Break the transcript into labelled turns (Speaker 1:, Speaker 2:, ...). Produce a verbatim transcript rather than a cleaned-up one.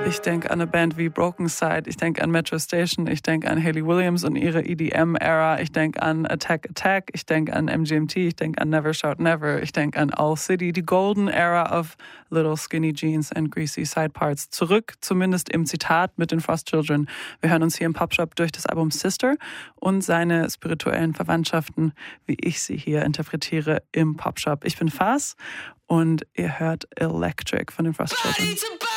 Speaker 1: Ich denke an eine Band wie Broken Side, ich denke an Metro Station, ich denke an Hayley Williams und ihre E D M-Ära, ich denke an Attack Attack, ich denke an M G M T, ich denke an Never Shout Never, ich denke an All City, die Golden Era of Little Skinny Jeans and Greasy Side Parts. Zurück, zumindest im Zitat mit den Frost Children. Wir hören uns hier im Popshop durch das Album Sister und seine spirituellen Verwandtschaften, wie ich sie hier interpretiere, im Popshop. Ich bin Faz und ihr hört Electric von den Frost Children.